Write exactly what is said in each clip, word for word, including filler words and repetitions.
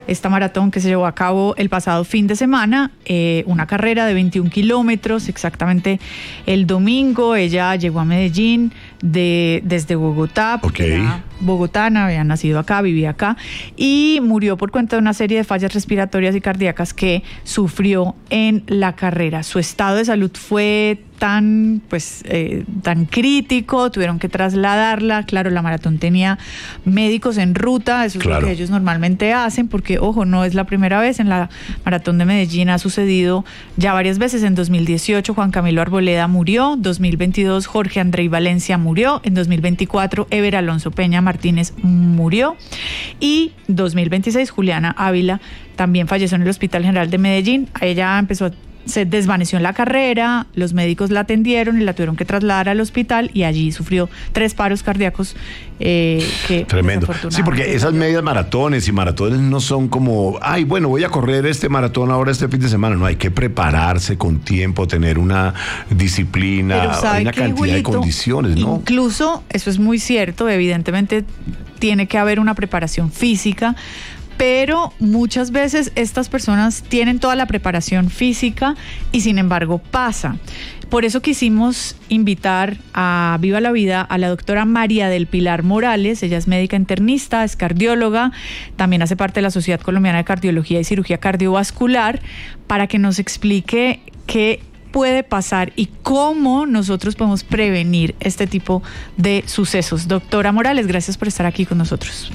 Esta maratón que se llevó a cabo el pasado fin de semana, eh, una carrera de veintiún kilómetros, exactamente el domingo. Ella llegó a Medellín de, desde Bogotá, porque okay. era bogotana, había nacido acá, vivía acá, y murió por cuenta de una serie de fallas respiratorias y cardíacas que sufrió en la carrera. Su estado de salud fue tan, pues, eh, tan crítico, tuvieron que trasladarla. Claro, la maratón tenía médicos en ruta, eso es claro. lo que ellos normalmente hacen, porque, ojo, no es la primera vez. En la maratón de Medellín ha sucedido ya varias veces. En dos mil dieciocho Juan Camilo Arboleda murió, dos mil veintidós Jorge Andrei Valencia murió, en dos mil veinticuatro Ever Alonso Peña Martínez murió, y dos mil veintiséis Juliana Ávila también falleció en el Hospital General de Medellín. Ella empezó a se desvaneció en la carrera, los médicos la atendieron y la tuvieron que trasladar al hospital, y allí sufrió tres paros cardíacos. Eh, que Tremendo. Sí, porque esas medias maratones y maratones no son como, ay, bueno, voy a correr este maratón ahora este fin de semana. No, hay que prepararse con tiempo, tener una disciplina, hay una cantidad Julito, de condiciones, ¿no? Incluso, eso es muy cierto, evidentemente tiene que haber una preparación física, pero muchas veces estas personas tienen toda la preparación física y sin embargo pasa. Por eso quisimos invitar a Viva la Vida a la doctora María del Pilar Morales. Ella es médica internista, es cardióloga, también hace parte de la Sociedad Colombiana de Cardiología y Cirugía Cardiovascular, para que nos explique qué puede pasar y cómo nosotros podemos prevenir este tipo de sucesos. Doctora Morales, gracias por estar aquí con nosotros.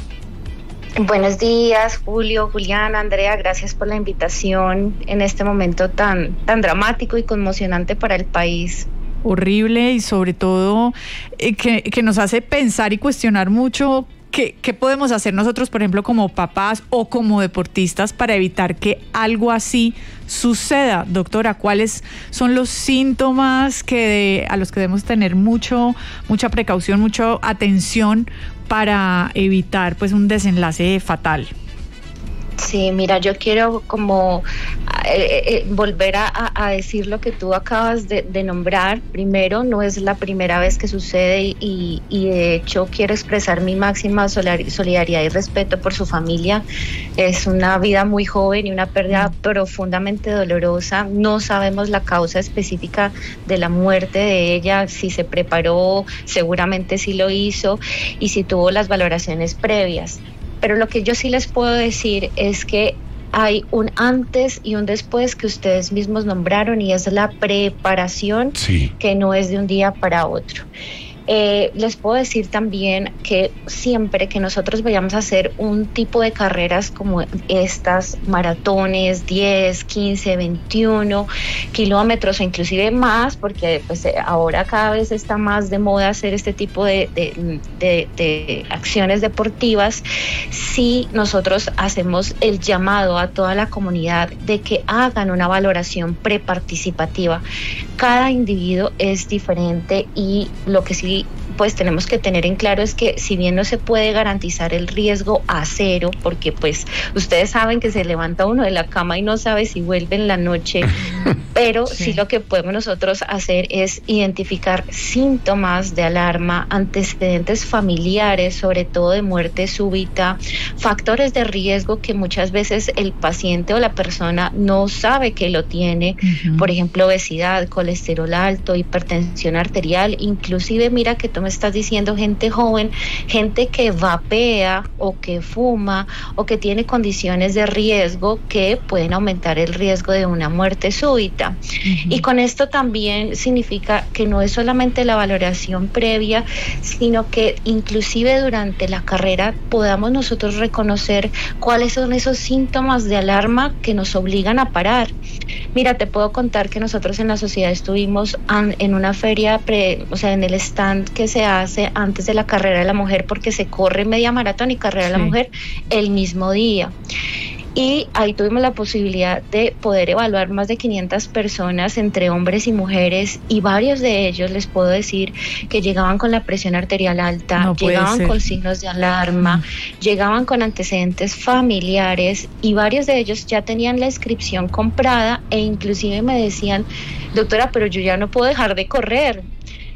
Buenos días, Julio, Juliana, Andrea, gracias por la invitación en este momento tan, tan dramático y conmocionante para el país. Horrible, y sobre todo eh, que, que nos hace pensar y cuestionar mucho qué, qué podemos hacer nosotros, por ejemplo, como papás o como deportistas, para evitar que algo así suceda. Doctora, ¿cuáles son los síntomas que de, a los que debemos tener mucho, mucha precaución, mucha atención para evitar pues un desenlace fatal? Sí, mira, yo quiero como eh, eh, volver a, a decir lo que tú acabas de, de nombrar. Primero, no es la primera vez que sucede y, y de hecho quiero expresar mi máxima solidaridad y respeto por su familia. Es una vida muy joven y una pérdida profundamente dolorosa. No sabemos la causa específica de la muerte de ella, si se preparó, seguramente sí lo hizo, y si tuvo las valoraciones previas. Pero lo que yo sí les puedo decir es que hay un antes y un después que ustedes mismos nombraron, y es la preparación, sí. que no es de un día para otro. Eh, les puedo decir también que siempre que nosotros vayamos a hacer un tipo de carreras como estas, maratones, diez, quince, veintiuno kilómetros o inclusive más, porque pues ahora cada vez está más de moda hacer este tipo de, de, de, de acciones deportivas, si nosotros hacemos el llamado a toda la comunidad de que hagan una valoración preparticipativa. Cada individuo es diferente, y lo que sí pues tenemos que tener en claro es que si bien no se puede garantizar el riesgo a cero, porque pues ustedes saben que se levanta uno de la cama y no sabe si vuelve en la noche, pero sí. sí lo que podemos nosotros hacer es identificar síntomas de alarma, antecedentes familiares, sobre todo de muerte súbita, factores de riesgo que muchas veces el paciente o la persona no sabe que lo tiene, uh-huh. por ejemplo, obesidad, colesterol alto, hipertensión arterial, inclusive mira que tú me estás diciendo gente joven, gente que vapea o que fuma o que tiene condiciones de riesgo que pueden aumentar el riesgo de una muerte súbita. Uh-huh. Y con esto también significa que no es solamente la valoración previa, sino que inclusive durante la carrera podamos nosotros reconocer cuáles son esos síntomas de alarma que nos obligan a parar. Mira, te puedo contar que nosotros en la sociedad estuvimos an, en una feria, pre, o sea, en el stand que se hace antes de la carrera de la mujer, porque se corre media maratón y carrera sí. de la mujer el mismo día. Y ahí tuvimos la posibilidad de poder evaluar más de quinientas personas entre hombres y mujeres, y varios de ellos les puedo decir que llegaban con la presión arterial alta, no llegaban con signos de alarma, mm. llegaban con antecedentes familiares, y varios de ellos ya tenían la inscripción comprada, e inclusive me decían, doctora, pero yo ya no puedo dejar de correr.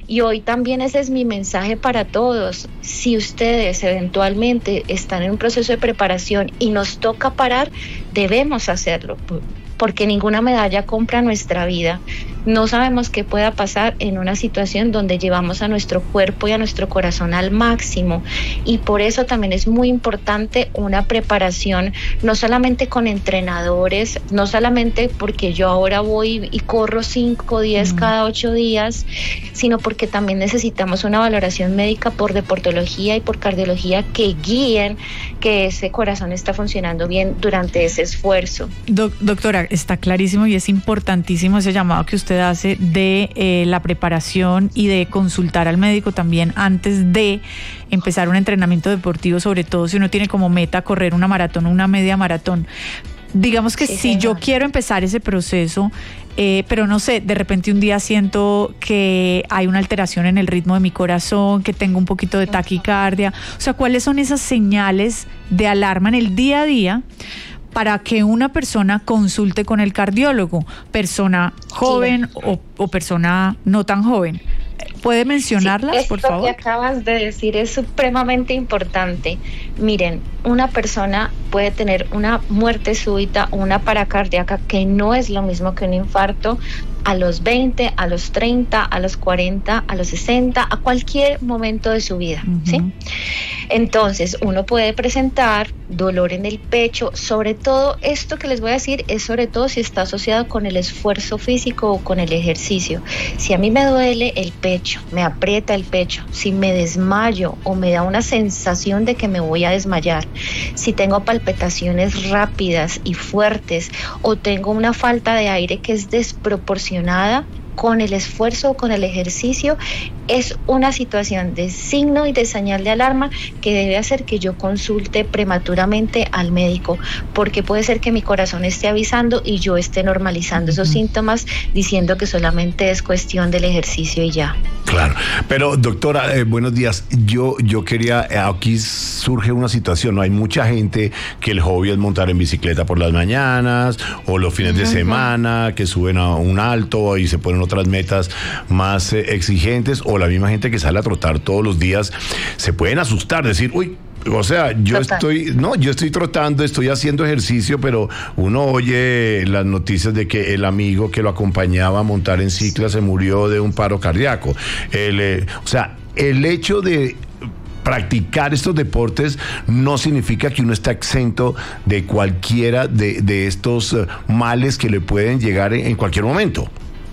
Y hoy también ese es mi mensaje para todos. Si ustedes eventualmente están en un proceso de preparación y nos toca parar, debemos hacerlo, porque ninguna medalla compra nuestra vida. No sabemos qué pueda pasar en una situación donde llevamos a nuestro cuerpo y a nuestro corazón al máximo, y por eso también es muy importante una preparación, no solamente con entrenadores, no solamente porque yo ahora voy y corro cinco, diez mm. cada ocho días, sino porque también necesitamos una valoración médica por deportología y por cardiología que guíen que ese corazón está funcionando bien durante ese esfuerzo. Do- doctora, está clarísimo y es importantísimo ese llamado que usted hace de eh, la preparación y de consultar al médico también antes de empezar un entrenamiento deportivo, sobre todo si uno tiene como meta correr una maratón o una media maratón. Digamos que sí, si señor. yo quiero empezar ese proceso, eh, pero no sé, de repente un día siento que hay una alteración en el ritmo de mi corazón, que tengo un poquito de taquicardia, o sea, ¿cuáles son esas señales de alarma en el día a día para que una persona consulte con el cardiólogo, persona joven sí. o, o persona no tan joven? ¿Puede mencionarlas, sí, por favor? Esto que acabas de decir es supremamente importante. Miren, una persona puede tener una muerte súbita o una paracardíaca, que no es lo mismo que un infarto, a los veinte, a los treinta, a los cuarenta, a los sesenta, a cualquier momento de su vida, uh-huh. ¿sí? Entonces, uno puede presentar dolor en el pecho, sobre todo, esto que les voy a decir es sobre todo si está asociado con el esfuerzo físico o con el ejercicio. Si a mí me duele el pecho, me aprieta el pecho, si me desmayo o me da una sensación de que me voy a desmayar, si tengo palpitaciones rápidas y fuertes o tengo una falta de aire que es desproporcionada con el esfuerzo o con el ejercicio, es una situación de signo y de señal de alarma que debe hacer que yo consulte prematuramente al médico, porque puede ser que mi corazón esté avisando y yo esté normalizando esos síntomas diciendo que solamente es cuestión del ejercicio y ya. Claro, pero doctora, eh, buenos días. Yo, yo quería, aquí surge una situación, ¿no? Hay mucha gente que el hobby es montar en bicicleta por las mañanas o los fines uh-huh. de semana, que suben a un alto y se ponen otras metas más eh, exigentes, o la misma gente que sale a trotar todos los días, se pueden asustar, decir, uy, o sea, yo Total. estoy, no, yo estoy trotando, estoy haciendo ejercicio, pero uno oye las noticias de que el amigo que lo acompañaba a montar en cicla se murió de un paro cardíaco. El, eh, o sea, el hecho de practicar estos deportes no significa que uno está exento de cualquiera de, de estos uh, males que le pueden llegar en, en cualquier momento.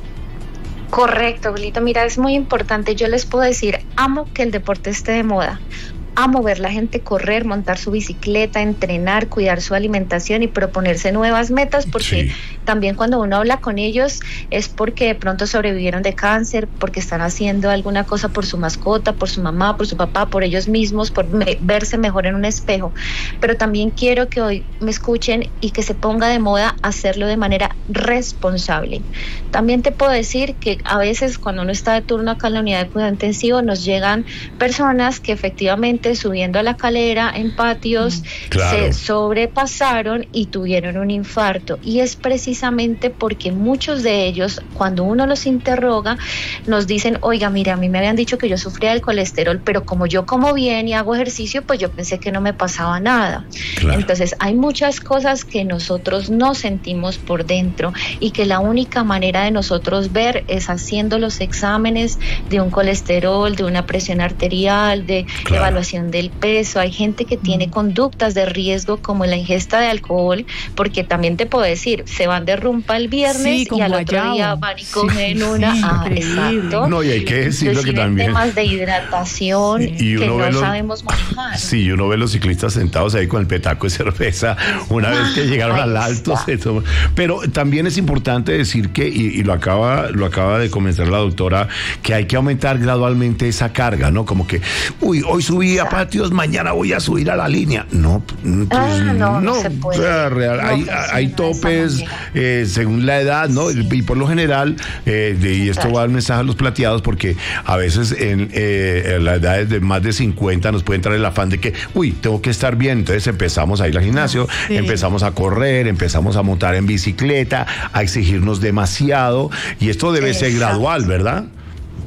Correcto, Glito. Mira, es muy importante. Yo les puedo decir, amo que el deporte esté de moda. Amo ver la gente correr, montar su bicicleta, entrenar, cuidar su alimentación y proponerse nuevas metas, porque sí. también cuando uno habla con ellos es porque de pronto sobrevivieron de cáncer, porque están haciendo alguna cosa por su mascota, por su mamá, por su papá, por ellos mismos, por me- verse mejor en un espejo. Pero también quiero que hoy me escuchen y que se ponga de moda hacerlo de manera responsable. También te puedo decir que a veces cuando uno está de turno acá en la unidad de cuidado intensivo nos llegan personas que efectivamente subiendo a la calera en patios claro. se sobrepasaron y tuvieron un infarto, y es precisamente porque muchos de ellos, cuando uno los interroga, nos dicen, oiga, mira, a mí me habían dicho que yo sufría del colesterol, pero como yo como bien y hago ejercicio, pues yo pensé que no me pasaba nada. Claro. Entonces hay muchas cosas que nosotros no sentimos por dentro y que la única manera de nosotros ver es haciendo los exámenes de un colesterol, de una presión arterial, de claro. evaluación del peso. Hay gente que tiene conductas de riesgo como la ingesta de alcohol, porque también te puedo decir, se van de rumba el viernes sí, y al guayabo. Otro día van y cogen sí, una sí, ah, exacto. No, y hay que decirlo que también temas de hidratación sí. y que no los, sabemos manejar. Sí, uno ve los ciclistas sentados ahí con el petaco de cerveza una vez que llegaron al alto se toman. Pero también es importante decir que, y, y lo acaba lo acaba de comentar la doctora, que hay que aumentar gradualmente esa carga, ¿no? Como que, uy, hoy subí a patios, mañana voy a subir a la línea. No, pues, ah, no, no, no se puede. O sea, real, no hay, hay topes eh, según la edad, ¿no? Y por lo general, eh, de, y esto va a dar un mensaje a los plateados, porque a veces en, eh, en las edades de más de cincuenta nos puede entrar el afán de que, uy, tengo que estar bien. Entonces empezamos a ir al gimnasio, sí. empezamos a correr, empezamos a montar en bicicleta, a exigirnos demasiado, y esto debe Exacto. ser gradual, ¿verdad?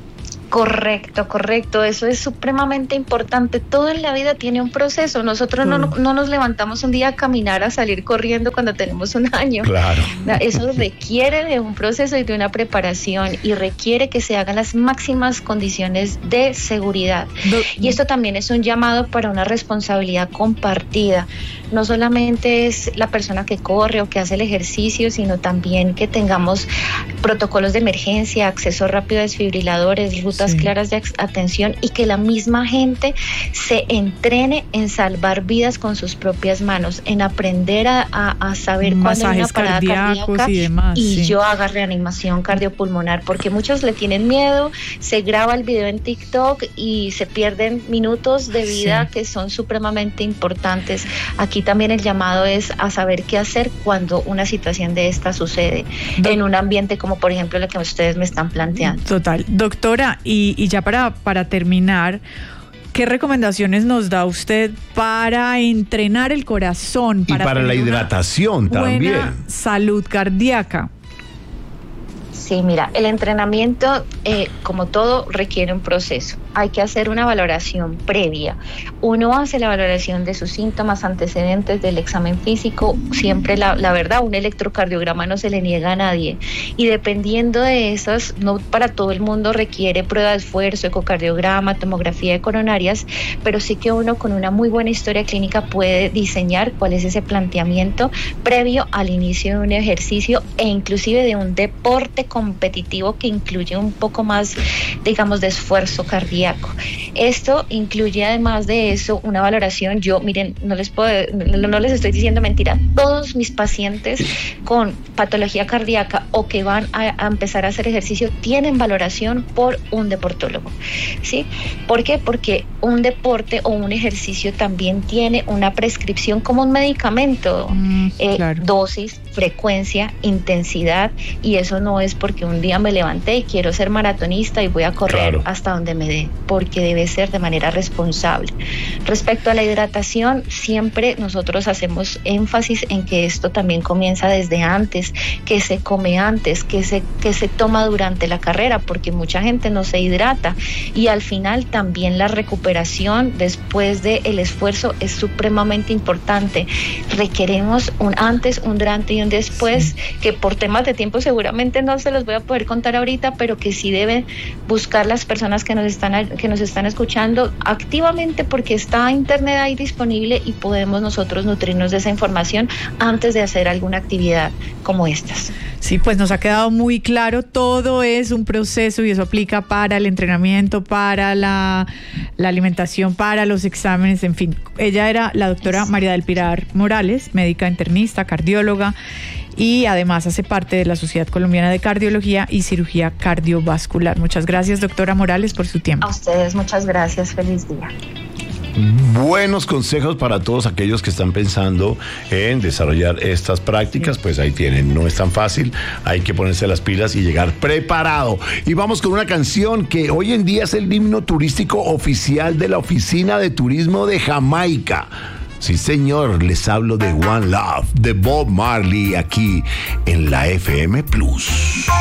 Correcto, correcto. Eso es supremamente importante. Todo en la vida tiene un proceso. Nosotros no, no nos levantamos un día a caminar, a salir corriendo cuando tenemos un año. Claro. Eso requiere de un proceso y de una preparación y requiere que se hagan las máximas condiciones de seguridad. Y esto también es un llamado para una responsabilidad compartida. No solamente es la persona que corre o que hace el ejercicio, sino también que tengamos protocolos de emergencia, acceso rápido a desfibriladores, rutas sí. claras de atención y que la misma gente se entrene en salvar vidas con sus propias manos, en aprender a, a, a saber cuándo hay una parada cardíaca y, demás, y sí. yo haga reanimación cardiopulmonar, porque muchos le tienen miedo, se graba el video en TikTok y se pierden minutos de vida sí. que son supremamente importantes. Aquí también el llamado es a saber qué hacer cuando una situación de esta sucede Do- en un ambiente como por ejemplo lo que ustedes me están planteando. Total. Doctora, y, y ya para, para terminar, ¿qué recomendaciones nos da usted para entrenar el corazón? Para y para la hidratación también. Buena salud cardíaca. Sí, mira, el entrenamiento, eh, como todo, requiere un proceso. Hay que hacer una valoración previa. Uno hace la valoración de sus síntomas antecedentes del examen físico. Siempre, la, la verdad, un electrocardiograma no se le niega a nadie. Y dependiendo de esas, no para todo el mundo requiere prueba de esfuerzo, ecocardiograma, tomografía de coronarias, pero sí que uno con una muy buena historia clínica puede diseñar cuál es ese planteamiento previo al inicio de un ejercicio e inclusive de un deporte competitivo que incluye un poco más, digamos, de esfuerzo cardíaco. Esto incluye además de eso una valoración. Yo, miren, no les puedo, no, no les estoy diciendo mentira, todos mis pacientes con patología cardíaca o que van a, a empezar a hacer ejercicio tienen valoración por un deportólogo, ¿sí? ¿Por qué? Porque un deporte o un ejercicio también tiene una prescripción como un medicamento, mm, eh, claro. dosis, frecuencia, intensidad, y eso no es porque un día me levanté y quiero ser maratonista y voy a correr claro. hasta donde me dé, porque debe ser de manera responsable. Respecto a la hidratación, siempre nosotros hacemos énfasis en que esto también comienza desde antes, que se come antes, que se, que se toma durante la carrera, porque mucha gente no se hidrata, y al final también la recuperación después del esfuerzo es supremamente importante. Requeremos un antes, un durante y un después, sí. que por temas de tiempo seguramente no se los voy a poder contar ahorita, pero que sí deben buscar las personas que nos están que nos están escuchando activamente, porque está internet ahí disponible y podemos nosotros nutrirnos de esa información antes de hacer alguna actividad como estas. Sí, pues nos ha quedado muy claro, todo es un proceso y eso aplica para el entrenamiento, para la, la alimentación, para los exámenes, en fin. Ella era la doctora María del Pilar Morales, médica internista, cardióloga, y además hace parte de la Sociedad Colombiana de Cardiología y Cirugía Cardiovascular. Muchas gracias, doctora Morales, por su tiempo. A ustedes, muchas gracias. Feliz día. Buenos consejos para todos aquellos que están pensando en desarrollar estas prácticas. Pues ahí tienen, no es tan fácil, hay que ponerse las pilas y llegar preparado. Y vamos con una canción que hoy en día es el himno turístico oficial de la Oficina de Turismo de Jamaica. Sí, señor, les hablo de One Love, de Bob Marley, aquí en la F M Plus.